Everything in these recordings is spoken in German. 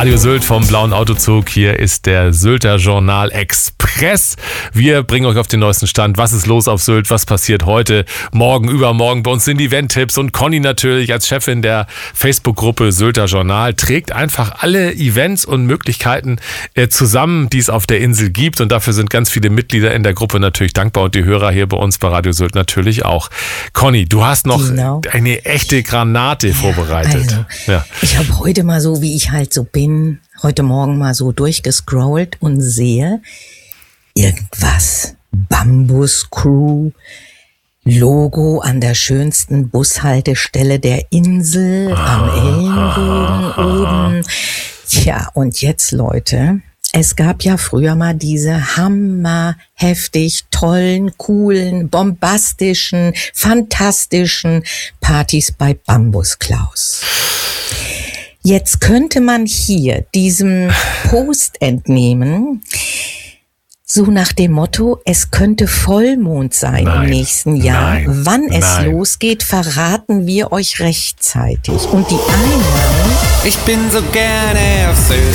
Radio Sylt vom Blauen Autozug. Hier ist der Sylter Journal Express. Wir bringen euch auf den neuesten Stand. Was ist los auf Sylt? Was passiert heute, morgen, übermorgen? Bei uns sind die Event-Tipps und Conny natürlich als Chefin der Facebook-Gruppe Sylter Journal trägt einfach alle Events und Möglichkeiten zusammen, die es auf der Insel gibt. Und dafür sind ganz viele Mitglieder in der Gruppe natürlich dankbar und die Hörer hier bei uns bei Radio Sylt natürlich auch. Conny, du hast noch eine echte Granate vorbereitet. Also, ich habe heute mal so, wie ich halt so bin, heute Morgen mal so durchgescrollt und sehe irgendwas. Bambus Crew, Logo an der schönsten Bushaltestelle der Insel, am Ellenbogen oben. Tja, und jetzt, Leute, es gab ja früher mal diese hammerheftig tollen, coolen, bombastischen, fantastischen Partys bei Bambus Klaus. Jetzt könnte man hier diesem Post entnehmen, so nach dem Motto, es könnte Vollmond sein im nächsten Jahr. Wann es losgeht, verraten wir euch rechtzeitig. Und die Einnahmen... Ich bin so gerne auf Sylt,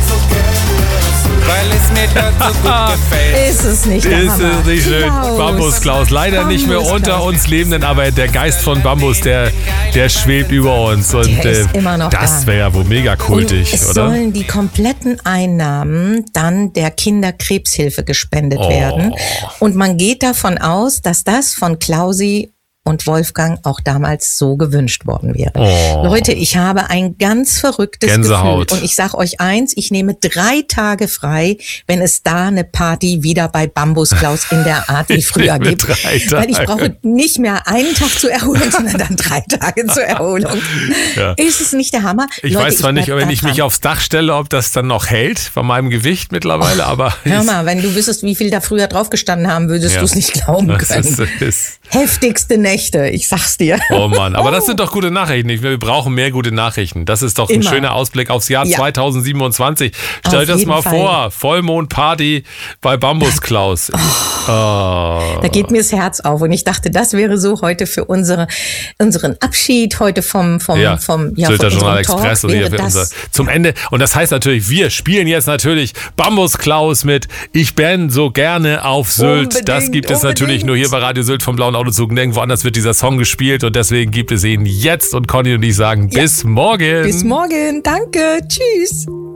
weil es mir dort so gut gefällt. Ist es nicht der Hammer? Ist es nicht schön? Bambus Klaus, leider nicht mehr unter uns Lebenden, aber der Geist von Bambus, der schwebt über uns. Und der ist immer noch das wäre ja wohl mega kultig, es oder? Sollen die kompletten Einnahmen dann der Kinderkrebshilfe gespendet werden. Und man geht davon aus, dass das von Klausi und Wolfgang auch damals so gewünscht worden wäre. Leute, ich habe ein ganz verrücktes Gänsehaut. Gefühl. Und ich sage euch eins, ich nehme 3 Tage frei, wenn es da eine Party wieder bei Bambus Klaus in der Art wie früher gibt. Weil ich brauche nicht mehr einen Tag zur Erholung, sondern dann 3 Tage zur Erholung. Ja. Ist es nicht der Hammer? Ich Leute, weiß zwar nicht, wenn ich mich aufs Dach stelle, ob das dann noch hält von meinem Gewicht mittlerweile, aber... Hör mal, wenn du wüsstest, wie viel da früher drauf gestanden haben, würdest du es nicht glauben können. Heftigste Nächte, ich sag's dir. Oh Mann, aber das sind doch gute Nachrichten. Wir brauchen mehr gute Nachrichten. Das ist doch ein schöner Ausblick aufs Jahr 2027. Stellt euch das mal vor, Vollmondparty bei Bambus Klaus. Da geht mir das Herz auf und ich dachte, das wäre so heute für unseren Abschied heute vom Sylter Journal Express oder hier zum Ende. Und das heißt natürlich, wir spielen jetzt natürlich Bambus Klaus mit Ich bin so gerne auf Sylt. Das gibt es natürlich nur hier bei Radio Sylt vom Blauen Autozug. Nirgendwo anders wird dieser Song gespielt und deswegen gibt es ihn jetzt. Und Conny und ich sagen bis morgen. Bis morgen, danke, tschüss.